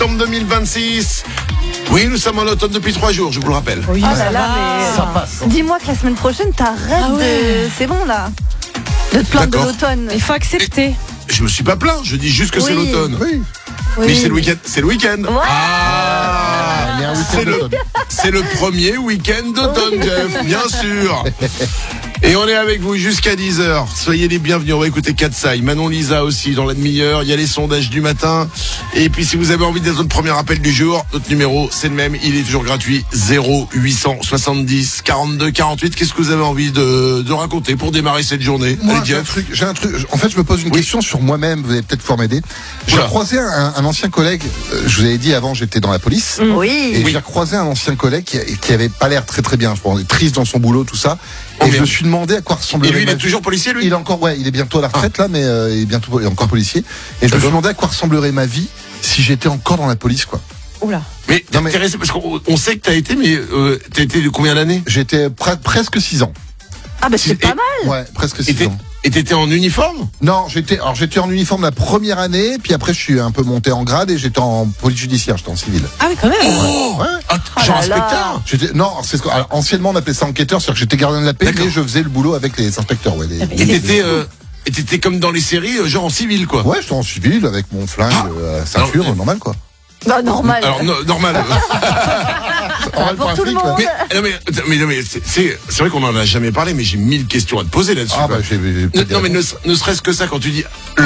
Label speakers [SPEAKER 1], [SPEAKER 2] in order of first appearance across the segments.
[SPEAKER 1] En 2026. Oui, nous sommes en automne depuis 3 jours, je vous le rappelle.
[SPEAKER 2] Oui,
[SPEAKER 3] Ah là là, mais
[SPEAKER 2] ça passe.
[SPEAKER 3] dis-moi que la semaine prochaine, t'arrêtes de... C'est bon, là. De te plaindre de
[SPEAKER 1] D'accord.
[SPEAKER 3] l'automne.
[SPEAKER 2] Il faut accepter.
[SPEAKER 1] Je me suis pas plaint, je dis juste que c'est
[SPEAKER 3] Oui.
[SPEAKER 1] l'automne.
[SPEAKER 4] Oui.
[SPEAKER 3] Oui.
[SPEAKER 1] Mais c'est le week-end. C'est le week-end.
[SPEAKER 3] Ouais.
[SPEAKER 1] Ah,
[SPEAKER 4] Il y a un week-end
[SPEAKER 1] c'est
[SPEAKER 4] d'automne.
[SPEAKER 1] c'est le premier week-end d'automne, Jeff, bien sûr. Et on est avec vous jusqu'à 10h. Soyez les bienvenus. On va écouter Katsai, Manon Lisa aussi dans la demi-heure. Il y a les sondages du matin. Et puis si vous avez envie d'être notre premier appel du jour, notre numéro c'est le même. Il est toujours gratuit. 0870 42 48. Qu'est-ce que vous avez envie de raconter pour démarrer cette journée?
[SPEAKER 4] Moi,
[SPEAKER 1] Allez,
[SPEAKER 4] j'ai un truc. En fait, je me pose une question sur moi-même. Vous allez peut-être pouvoir m'aider. J'ai
[SPEAKER 1] Oula.
[SPEAKER 4] croisé un ancien collègue. Je vous avais dit avant, j'étais dans la police.
[SPEAKER 3] Oui.
[SPEAKER 4] Et j'ai croisé un ancien collègue qui avait pas l'air très très bien. Je pense, triste dans son boulot, tout ça.
[SPEAKER 1] Oh,
[SPEAKER 4] Et je
[SPEAKER 1] merde.
[SPEAKER 4] me suis demandé à quoi
[SPEAKER 1] Et
[SPEAKER 4] ressemblerait.
[SPEAKER 1] lui, il
[SPEAKER 4] ma
[SPEAKER 1] est
[SPEAKER 4] vie.
[SPEAKER 1] toujours policier, lui?
[SPEAKER 4] Il est encore, ouais, il est bientôt à la retraite là, mais il est encore policier. Et je me suis demandé à quoi ressemblerait ma vie si j'étais encore dans la police, quoi.
[SPEAKER 2] Oula.
[SPEAKER 1] Mais
[SPEAKER 4] Non, mais-
[SPEAKER 1] intéressé parce qu'on sait que t'as été, mais t'as été de combien d'années?
[SPEAKER 4] J'étais presque 6 ans.
[SPEAKER 3] Ah bah c'est
[SPEAKER 1] Et-
[SPEAKER 3] pas mal.
[SPEAKER 4] Ouais, presque 6 ans.
[SPEAKER 1] Et t'étais en uniforme?
[SPEAKER 4] Non, j'étais en uniforme la première année, puis après je suis un peu monté en grade et j'étais en police judiciaire, j'étais en civil.
[SPEAKER 2] Ah oui, quand même.
[SPEAKER 1] Oh,
[SPEAKER 4] Ouais.
[SPEAKER 1] genre
[SPEAKER 3] là là.
[SPEAKER 1] inspecteur.
[SPEAKER 4] Non, alors, anciennement on appelait ça enquêteur, c'est-à-dire que j'étais gardien de la paix,
[SPEAKER 1] D'accord.
[SPEAKER 4] mais je faisais le boulot avec les inspecteurs. Ouais,
[SPEAKER 2] mais-
[SPEAKER 1] Et t'étais comme dans les séries, genre en civil, quoi.
[SPEAKER 4] ouais, j'étais en civil avec mon flingue, ceinture,
[SPEAKER 1] Alors,
[SPEAKER 4] normal quoi.
[SPEAKER 3] Bah normal.
[SPEAKER 1] Alors normal.
[SPEAKER 4] Normal
[SPEAKER 3] pour
[SPEAKER 4] un
[SPEAKER 3] tout le
[SPEAKER 4] flic,
[SPEAKER 3] monde.
[SPEAKER 4] ouais.
[SPEAKER 1] mais c'est vrai qu'on en a jamais parlé, mais j'ai 1000 questions à te poser là-dessus.
[SPEAKER 4] Ah
[SPEAKER 1] quoi.
[SPEAKER 4] bah j'ai
[SPEAKER 1] Non mais ne serait-ce que ça, quand tu dis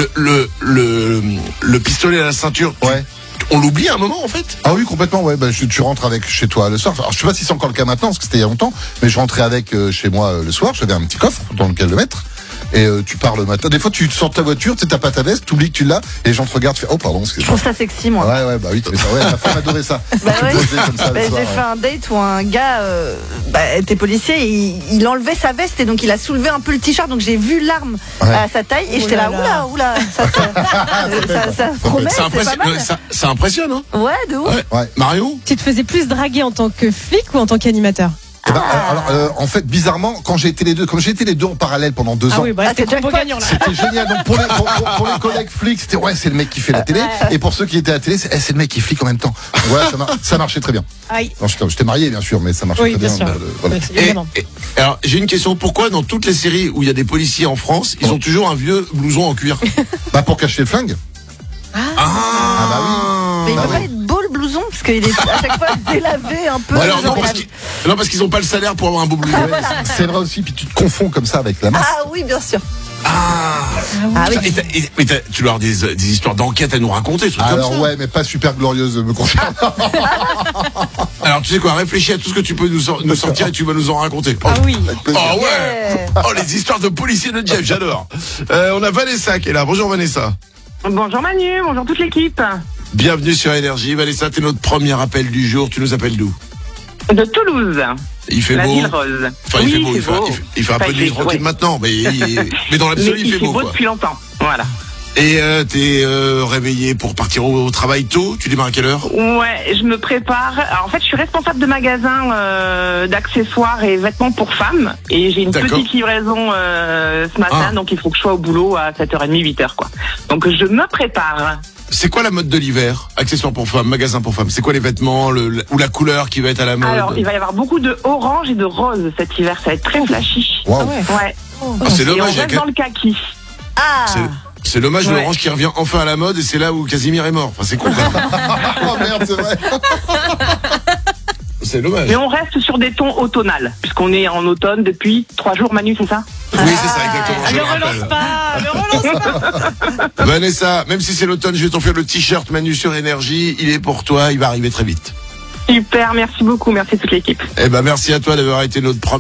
[SPEAKER 1] le pistolet à la ceinture,
[SPEAKER 4] Ouais.
[SPEAKER 1] on l'oublie à un moment en fait.
[SPEAKER 4] Ah oui, complètement, ouais. Bah, tu rentres avec chez toi le soir. Alors, je sais pas si c'est encore le cas maintenant, parce que c'était il y a longtemps, mais je rentrais avec chez moi le soir. J'avais un petit coffre dans lequel le mettre. Et tu pars le matin. Des fois, tu sors de ta voiture, tu sais, t'as pas ta veste, t'oublies que tu l'as, et les gens te regardent, tu fais, oh, pardon,
[SPEAKER 3] Je
[SPEAKER 4] excuse-moi.
[SPEAKER 3] trouve ça sexy, moi.
[SPEAKER 4] Ouais, bah oui, tu fais ça. Ouais, ma femme adorait ça.
[SPEAKER 3] Bah
[SPEAKER 4] Tu
[SPEAKER 3] ouais.
[SPEAKER 4] posais comme ça le
[SPEAKER 3] Bah,
[SPEAKER 4] soir,
[SPEAKER 3] j'ai fait un date où un gars était policier et il enlevait sa veste et donc il a soulevé un peu le t-shirt, donc j'ai vu l'arme
[SPEAKER 4] Ouais.
[SPEAKER 3] à sa taille et
[SPEAKER 2] Oh
[SPEAKER 3] j'étais
[SPEAKER 2] là
[SPEAKER 3] là
[SPEAKER 2] là.
[SPEAKER 3] oula ça promet, c'est pas mal.
[SPEAKER 1] Ça impressionne, hein.
[SPEAKER 3] Ouais, de ouf.
[SPEAKER 4] Ouais.
[SPEAKER 1] Marion.
[SPEAKER 2] Tu te faisais plus draguer en tant que flic ou en tant qu'animateur?
[SPEAKER 4] Eh ben, alors, en fait, bizarrement, quand j'ai été les deux, comme j'ai été les deux en parallèle pendant 2
[SPEAKER 2] Ah
[SPEAKER 4] ans,
[SPEAKER 2] oui, bah
[SPEAKER 3] Ah,
[SPEAKER 2] c'était
[SPEAKER 3] c'est
[SPEAKER 2] combo
[SPEAKER 3] jackpot.
[SPEAKER 2] gagnant là.
[SPEAKER 4] c'était génial. Donc pour les collègues flics, c'était ouais, c'est le mec qui fait la télé. Et pour ceux qui étaient à la télé, c'est le mec qui flic en même temps. Voilà, ça marchait très bien.
[SPEAKER 2] Aïe.
[SPEAKER 4] Non, j'étais marié bien sûr, mais ça marchait
[SPEAKER 2] Oui,
[SPEAKER 4] très
[SPEAKER 2] bien
[SPEAKER 4] bien.
[SPEAKER 2] sûr.
[SPEAKER 4] Voilà.
[SPEAKER 2] Oui,
[SPEAKER 1] Et,
[SPEAKER 2] évidemment.
[SPEAKER 1] alors j'ai une question. Pourquoi dans toutes les séries où il y a des policiers en France, ils ont toujours un vieux blouson en cuir?
[SPEAKER 4] Bah pour cacher le flingue.
[SPEAKER 1] Ah
[SPEAKER 4] bah
[SPEAKER 3] Mais il
[SPEAKER 4] Bah
[SPEAKER 3] peut
[SPEAKER 4] oui.
[SPEAKER 3] pas être beau le blouson parce qu'il est à chaque fois délavé un peu.
[SPEAKER 1] Alors
[SPEAKER 3] genre,
[SPEAKER 1] non parce qu'ils ont pas le salaire pour avoir un beau blouson.
[SPEAKER 4] Ouais, c'est vrai aussi. Puis tu te confonds comme ça avec la masse.
[SPEAKER 3] Ah oui, bien sûr.
[SPEAKER 1] Ah.
[SPEAKER 3] Ah oui.
[SPEAKER 1] Mais tu dois avoir des histoires d'enquête à nous raconter, des trucs
[SPEAKER 4] Alors
[SPEAKER 1] comme ça.
[SPEAKER 4] ouais, mais pas super glorieuse me concernant.
[SPEAKER 1] Alors tu sais quoi, réfléchis à tout ce que tu peux nous sortir et tu vas nous en raconter.
[SPEAKER 2] Ah oui.
[SPEAKER 1] Oh ouais. Oh les histoires de policiers de Jeff, j'adore. On a Vanessa qui est là. Bonjour Vanessa.
[SPEAKER 5] Bonjour Manu, bonjour toute l'équipe.
[SPEAKER 1] Bienvenue sur Énergie. Vanessa, t'es notre premier appel du jour. Tu nous appelles d'où?
[SPEAKER 5] De Toulouse,
[SPEAKER 1] Il fait
[SPEAKER 5] la
[SPEAKER 1] beau.
[SPEAKER 5] ville rose.
[SPEAKER 1] Enfin, il
[SPEAKER 5] Oui,
[SPEAKER 1] fait beau.
[SPEAKER 5] c'est beau.
[SPEAKER 1] Il fait un
[SPEAKER 5] Enfin,
[SPEAKER 1] peu de nuit tranquille
[SPEAKER 5] ouais.
[SPEAKER 1] maintenant, mais dans
[SPEAKER 5] Mais
[SPEAKER 1] l'absolu, il fait beau. Quoi.
[SPEAKER 5] depuis longtemps, voilà.
[SPEAKER 1] Et t'es réveillé pour partir au travail tôt. Tu démarres à quelle heure?
[SPEAKER 5] Ouais, je me prépare. Alors, en fait, je suis responsable de magasin d'accessoires et vêtements pour femmes. Et j'ai une
[SPEAKER 1] D'accord.
[SPEAKER 5] petite livraison ce matin,
[SPEAKER 1] Ah.
[SPEAKER 5] donc il faut que je sois au boulot à 7h30, 8h, quoi. Donc, je me prépare.
[SPEAKER 1] C'est quoi la mode de l'hiver? Accessoires pour femmes, magasin pour femmes. C'est quoi les vêtements ou la couleur qui va être à la mode?
[SPEAKER 5] Alors, il va y avoir beaucoup de orange et de rose cet hiver. Ça va être très flashy.
[SPEAKER 4] Waouh.
[SPEAKER 2] Ah ouais.
[SPEAKER 5] Ouais.
[SPEAKER 1] Ah, c'est
[SPEAKER 5] Et on
[SPEAKER 1] dommage.
[SPEAKER 5] reste dans le kaki.
[SPEAKER 3] Ah.
[SPEAKER 1] C'est dommage
[SPEAKER 5] Ouais.
[SPEAKER 1] l'orange qui revient enfin à la mode et c'est là où Casimir est mort. Enfin, c'est con. quand même.
[SPEAKER 4] Oh merde, c'est vrai.
[SPEAKER 1] C'est dommage.
[SPEAKER 5] Mais on reste sur des tons automnales, puisqu'on est en automne depuis 3 jours, Manu, c'est ça?
[SPEAKER 1] Oui, c'est ça exactement.
[SPEAKER 2] Ah,
[SPEAKER 1] Je
[SPEAKER 2] ne
[SPEAKER 1] le
[SPEAKER 2] relance
[SPEAKER 1] rappelle.
[SPEAKER 2] pas, ne relance pas.
[SPEAKER 1] Vanessa, même si c'est l'automne, je vais t'offrir le t-shirt Manu sur Énergie. Il est pour toi. Il va arriver très vite.
[SPEAKER 5] Super, merci beaucoup, merci toute l'équipe.
[SPEAKER 1] Eh ben, merci à toi d'avoir été notre premier